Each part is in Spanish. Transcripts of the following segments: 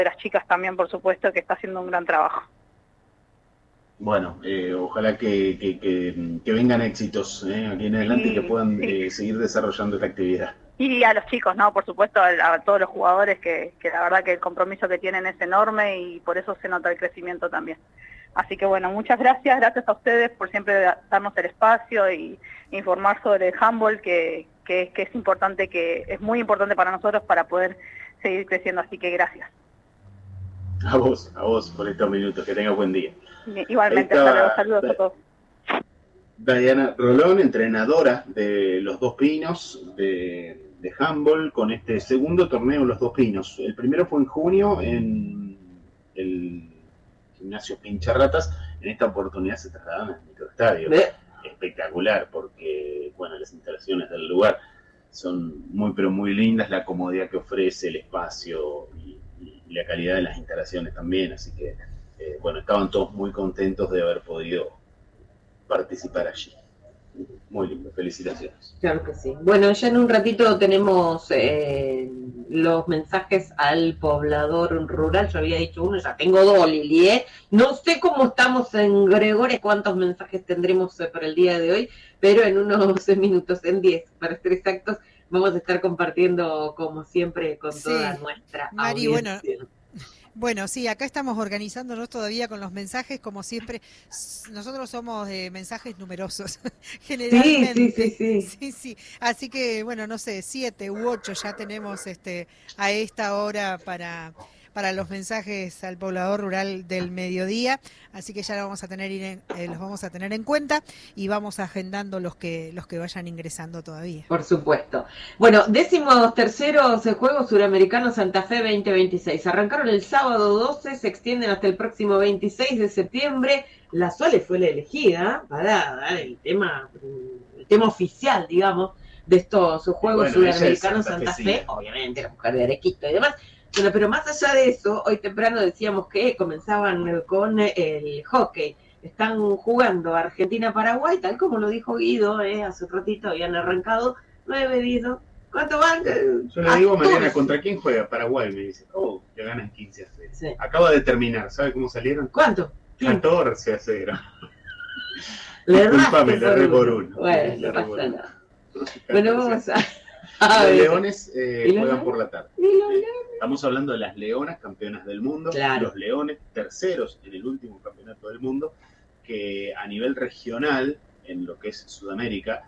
de las chicas también, por supuesto, que está haciendo un gran trabajo. Bueno, ojalá que vengan éxitos aquí en adelante y que puedan seguir desarrollando esta actividad. Y a los chicos, ¿no? Por supuesto, a todos los jugadores que la verdad que el compromiso que tienen es enorme y por eso se nota el crecimiento también. Así que bueno, muchas gracias a ustedes por siempre darnos el espacio y informar sobre el handball, que es importante, que es muy importante para nosotros para poder seguir creciendo, así que gracias. A vos por estos minutos, que tengas buen día. Igualmente, hasta luego, saludos a todos. Diana Rolón, entrenadora de Los Dos Pinos de handball, con este segundo torneo Los Dos Pinos. El primero fue en junio en el gimnasio Pincharratas. En esta oportunidad se trasladaron al microestadio. Espectacular, porque bueno, las instalaciones del lugar son muy pero muy lindas, la comodidad que ofrece, el espacio y la calidad de las instalaciones también, así que bueno, estaban todos muy contentos de haber podido participar allí. Muy lindo, felicitaciones. Claro que sí. Bueno, ya en un ratito tenemos los mensajes al poblador rural. Yo había dicho uno, ya tengo dos, Lili, ¿eh? No sé cómo estamos en Gregores, cuántos mensajes tendremos para el día de hoy, pero en unos minutos, en 10, para ser exactos, vamos a estar compartiendo, como siempre, con toda nuestra Mari, audiencia. Bueno, sí, acá estamos organizándonos todavía con los mensajes, como siempre. Nosotros somos de mensajes numerosos, generalmente. Sí. Así que, bueno, no sé, 7 u 8 ya tenemos a esta hora para los mensajes al poblador rural del mediodía, así que ya los vamos a tener en cuenta y vamos agendando los que vayan ingresando todavía. Por supuesto. Bueno, 13º Juegos Suramericanos Santa Fe 2026. Arrancaron el sábado 12, se extienden hasta el próximo 26 de septiembre. La Sole fue la elegida para dar el tema oficial, digamos, de estos Juegos Suramericanos Santa Fe. Obviamente, la mujer de Arequito y demás. Bueno, pero más allá de eso, hoy temprano decíamos que comenzaban con el hockey. Están jugando Argentina-Paraguay, tal como lo dijo Guido, hace un ratito habían arrancado 9-10. ¿Cuánto van? Yo le digo, Mariana, ¿contra quién juega? Paraguay, me dice. Que ganan 15-0. Sí. Acaba de terminar, ¿sabe cómo salieron? ¿Cuánto? 14-0. Disculpame, le erré por uno. Bueno, no pasa nada. Bueno, vamos a... Los Leones juegan por la tarde. Estamos hablando de las Leonas, campeonas del mundo. Claro. Los Leones, terceros en el último campeonato del mundo, que a nivel regional, en lo que es Sudamérica,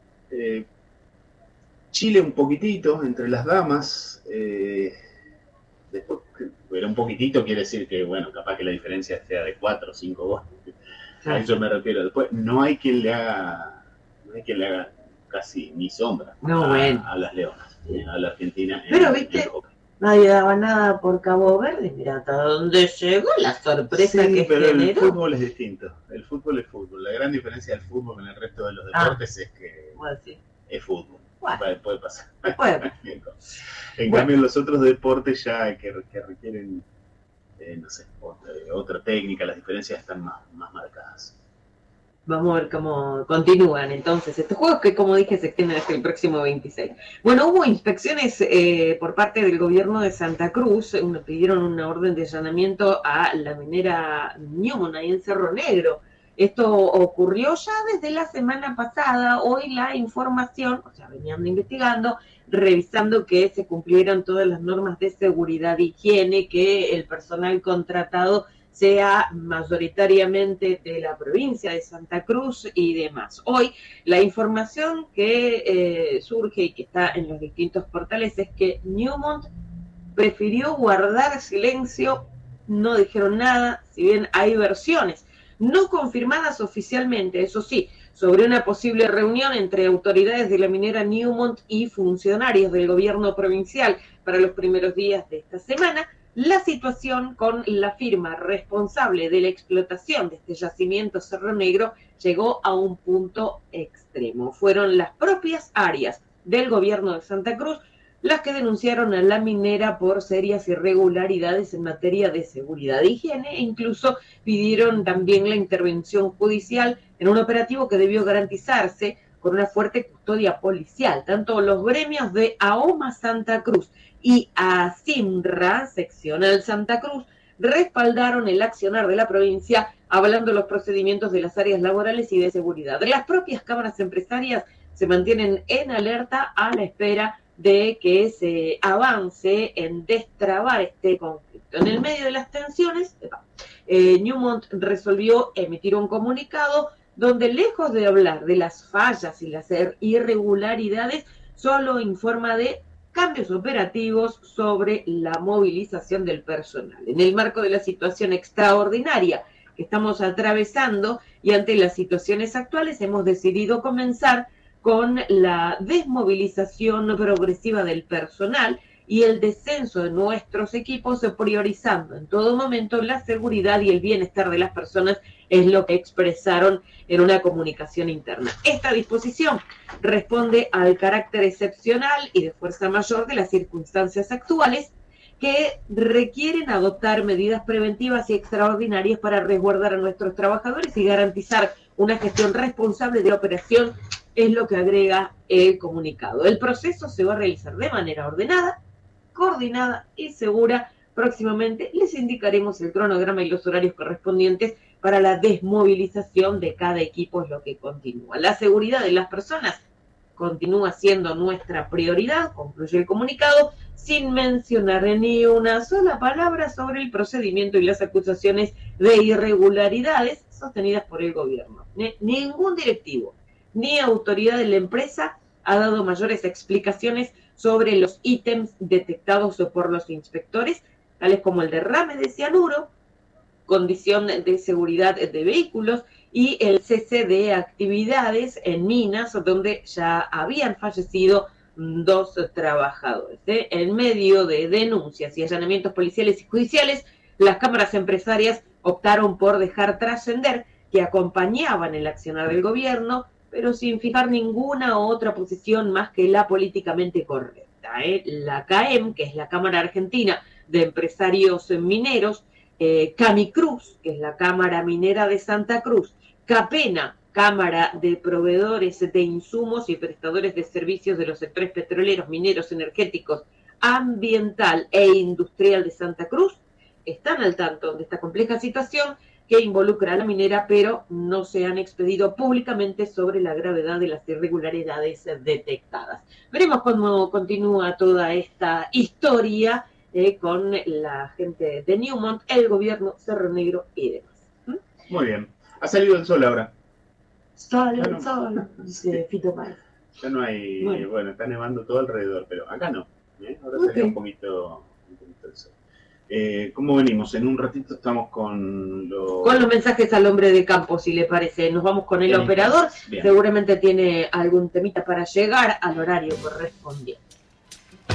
Chile un poquitito entre las damas. Después, pero un poquitito quiere decir que, bueno, capaz que la diferencia sea de 4 o 5 goles. A eso me refiero. Después, no hay quien le haga casi ni sombra a las Leonas, a la Argentina. Pero viste, nadie daba nada por Cabo Verde. Mira hasta dónde llegó la sorpresa que pero generó. El fútbol es distinto. El fútbol es fútbol. La gran diferencia del fútbol con el resto de los deportes es que es fútbol. Puede pasar. En cambio, los otros deportes ya que requieren, no sé, otra técnica, las diferencias están más marcadas. Vamos a ver cómo continúan entonces estos juegos que, como dije, se extienden hasta el próximo 26. Bueno, hubo inspecciones por parte del gobierno de Santa Cruz. Pidieron una orden de allanamiento a la minera Newmont ahí en Cerro Negro. Esto ocurrió ya desde la semana pasada. Hoy la información, o sea, venían investigando, revisando que se cumplieran todas las normas de seguridad e higiene, que el personal contratado sea mayoritariamente de la provincia de Santa Cruz y demás. Hoy la información que surge y que está en los distintos portales es que Newmont prefirió guardar silencio, no dijeron nada, si bien hay versiones no confirmadas oficialmente, eso sí, sobre una posible reunión entre autoridades de la minera Newmont y funcionarios del gobierno provincial para los primeros días de esta semana. La situación con la firma responsable de la explotación de este yacimiento Cerro Negro llegó a un punto extremo. Fueron las propias áreas del gobierno de Santa Cruz las que denunciaron a la minera por serias irregularidades en materia de seguridad e higiene e incluso pidieron también la intervención judicial en un operativo que debió garantizarse con una fuerte custodia policial. Tanto los gremios de AOMA Santa Cruz y ASIMRA, seccional Santa Cruz, respaldaron el accionar de la provincia, avalando los procedimientos de las áreas laborales y de seguridad. Las propias cámaras empresarias se mantienen en alerta a la espera de que se avance en destrabar este conflicto. En el medio de las tensiones, Newmont resolvió emitir un comunicado donde, lejos de hablar de las fallas y las irregularidades, solo informa de cambios operativos sobre la movilización del personal. En el marco de la situación extraordinaria que estamos atravesando y ante las situaciones actuales, hemos decidido comenzar con la desmovilización progresiva del personal y el descenso de nuestros equipos, priorizando en todo momento la seguridad y el bienestar de las personas, es lo que expresaron en una comunicación interna. Esta disposición responde al carácter excepcional y de fuerza mayor de las circunstancias actuales, que requieren adoptar medidas preventivas y extraordinarias para resguardar a nuestros trabajadores y garantizar una gestión responsable de la operación, es lo que agrega el comunicado. El proceso se va a realizar de manera ordenada, coordinada y segura. Próximamente les indicaremos el cronograma y los horarios correspondientes para la desmovilización de cada equipo, es lo que continúa. La seguridad de las personas continúa siendo nuestra prioridad, concluye el comunicado, sin mencionar ni una sola palabra sobre el procedimiento y las acusaciones de irregularidades sostenidas por el gobierno. Ningún directivo ni autoridad de la empresa ha dado mayores explicaciones sobre los ítems detectados por los inspectores, tales como el derrame de cianuro, condición de seguridad de vehículos y el cese de actividades en minas donde ya habían fallecido 2 trabajadores. En medio de denuncias y allanamientos policiales y judiciales, las cámaras empresarias optaron por dejar trascender que acompañaban el accionar del gobierno, pero sin fijar ninguna otra posición más que la políticamente correcta. La CAEM, que es la Cámara Argentina de Empresarios Mineros, Camicruz, que es la Cámara Minera de Santa Cruz, CAPENA, Cámara de Proveedores de Insumos y Prestadores de Servicios de los sectores petroleros, mineros, energéticos, ambiental e industrial de Santa Cruz, están al tanto de esta compleja situación que involucra a la minera, pero no se han expedido públicamente sobre la gravedad de las irregularidades detectadas. Veremos cómo continúa toda esta historia con la gente de Newmont, el gobierno, Cerro Negro y demás. Muy bien. Ha salido el sol ahora. Sale el sol, dice Fito Páez. Ya no hay... Bueno, está nevando todo alrededor, pero acá no. Ahora salió un poquito el sol. ¿Cómo venimos? En un ratito estamos con los mensajes al hombre de campo, si le parece. Nos vamos con el operador. Bien. Seguramente tiene algún temita para llegar al horario correspondiente.